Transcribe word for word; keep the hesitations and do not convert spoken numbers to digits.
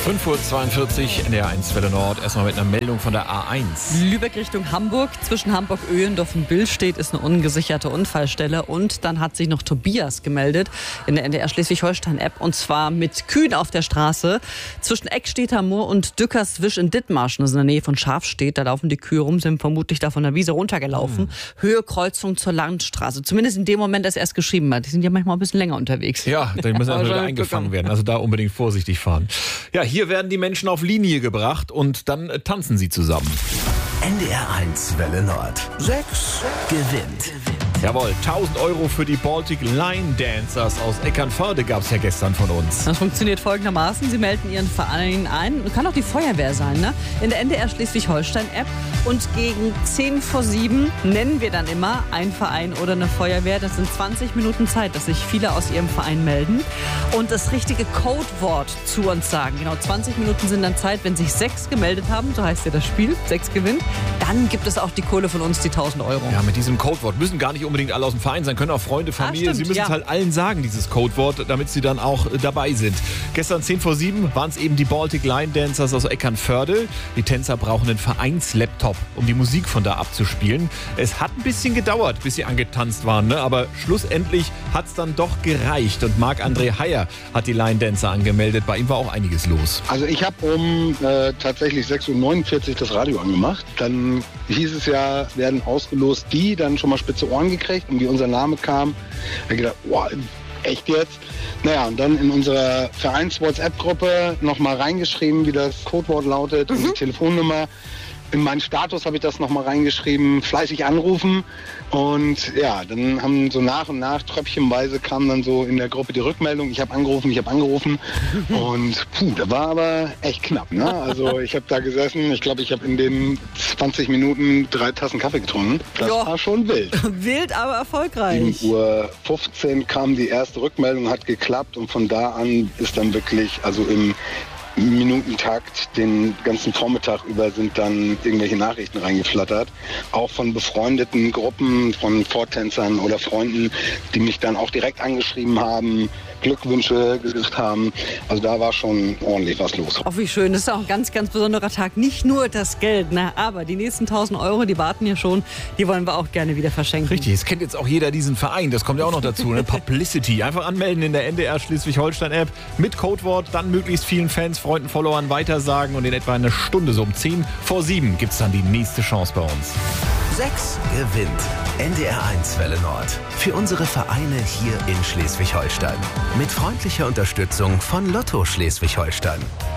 fünf Uhr zweiundvierzig, N D R eins Welle Nord. Erstmal mit einer Meldung von der A eins. Lübeck Richtung Hamburg. Zwischen Hamburg-Öhlendorf und Billstedt ist eine ungesicherte Unfallstelle. Und dann hat sich noch Tobias gemeldet in der N D R Schleswig-Holstein-App. Und zwar mit Kühen auf der Straße. Zwischen Eckstedter Moor und Dückerswisch in Dithmarschen, das ist in der Nähe von Schafstedt. Da laufen die Kühe rum, sind vermutlich da von der Wiese runtergelaufen. Hm. Höhe Kreuzung zur Landstraße. Zumindest in dem Moment, als er es geschrieben hat. Die sind ja manchmal ein bisschen länger unterwegs. Ja, die müssen also wieder eingefangen werden. Also da unbedingt vorsichtig fahren. Ja, hier werden die Menschen auf Linie gebracht und dann äh, tanzen sie zusammen. N D R eins Welle Nord. Sechs gewinnt. Jawohl, tausend Euro für die Baltic Line Dancers aus Eckernförde gab es ja gestern von uns. Das funktioniert folgendermaßen. Sie melden Ihren Verein ein. Kann auch die Feuerwehr sein, ne? In der N D R Schleswig-Holstein-App. Und gegen zehn vor sieben nennen wir dann immer einen Verein oder eine Feuerwehr. Das sind zwanzig Minuten Zeit, dass sich viele aus ihrem Verein melden und das richtige Codewort zu uns sagen. Genau, zwanzig Minuten sind dann Zeit, wenn sich sechs gemeldet haben, so heißt ja das Spiel, sechs gewinnt. Dann gibt es auch die Kohle von uns, die tausend Euro. Ja, mit diesem Codewort müssen gar nicht unbedingt alle aus dem Verein sein, können auch Freunde, Familie. Ah, stimmt, sie müssen ja. es halt allen sagen, dieses Codewort, damit sie dann auch dabei sind. Gestern zehn vor sieben waren es eben die Baltic Line Dancers aus Eckernförde. Die Tänzer brauchen einen Vereinslaptop, um die Musik von da abzuspielen. Es hat ein bisschen gedauert, bis sie angetanzt waren, ne? Aber schlussendlich hat es dann doch gereicht. Und Marc-André Heyer hat die Line Dancer angemeldet. Bei ihm war auch einiges los. Also ich habe um äh, tatsächlich sechs Uhr neunundvierzig das Radio angemacht. Dann hieß es ja, werden ausgelost die, dann schon mal spitze Ohren gekriegt, und wie unser Name kam, habe ich gedacht, wow, echt jetzt? Naja, und dann in unserer Vereins-WhatsApp-Gruppe nochmal reingeschrieben, wie das Codewort lautet, mhm. und die Telefonnummer. In meinen Status habe ich das nochmal reingeschrieben, fleißig anrufen. Und ja, dann haben so nach und nach, tröpfchenweise kam dann so in der Gruppe die Rückmeldung, ich habe angerufen, ich habe angerufen. Und puh, da war aber echt knapp, ne? Also ich habe da gesessen, ich glaube, ich habe in den zwanzig Minuten drei Tassen Kaffee getrunken. Das jo. war schon wild. Wild, aber erfolgreich. sieben Uhr fünfzehn kam die erste Rückmeldung, hat geklappt, und von da an ist dann wirklich, also im Minutentakt, den ganzen Vormittag über sind dann irgendwelche Nachrichten reingeflattert. Auch von befreundeten Gruppen, von Vortänzern oder Freunden, die mich dann auch direkt angeschrieben haben, Glückwünsche gesagt haben. Also da war schon ordentlich was los. Auch wie schön, das ist auch ein ganz, ganz besonderer Tag. Nicht nur das Geld, ne? Aber die nächsten tausend Euro, die warten ja schon, die wollen wir auch gerne wieder verschenken. Richtig, es kennt jetzt auch jeder diesen Verein, das kommt ja auch noch dazu, ne? Publicity. Einfach anmelden in der N D R Schleswig-Holstein-App mit Codewort, dann möglichst vielen Fans, Freunden, Followern weitersagen, und in etwa einer Stunde, so um zehn vor sieben, gibt es dann die nächste Chance bei uns. Sechs gewinnt. N D R eins Welle Nord. Für unsere Vereine hier in Schleswig-Holstein. Mit freundlicher Unterstützung von Lotto Schleswig-Holstein.